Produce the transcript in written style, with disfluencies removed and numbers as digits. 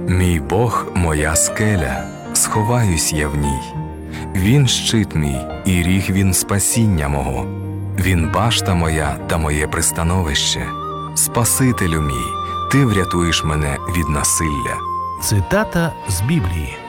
Мій Бог – моя скеля, сховаюсь я в ній. Він щит мій, і ріг він спасіння мого. Він башта моя та моє пристановище. Спасителю мій, ти врятуєш мене від насилля. Цитата з Біблії.